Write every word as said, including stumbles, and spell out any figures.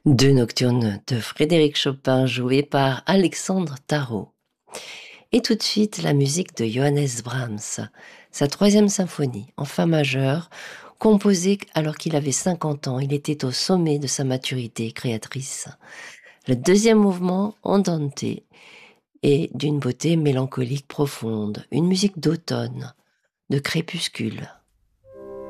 Deux nocturnes de Frédéric Chopin joués par Alexandre Tarot. Et tout de suite, la musique de Johannes Brahms, sa troisième symphonie en fa majeur, composée alors qu'il avait cinquante ans. Il était au sommet de sa maturité créatrice. Le deuxième mouvement, andante, est d'une beauté mélancolique profonde, une musique d'automne, de crépuscule.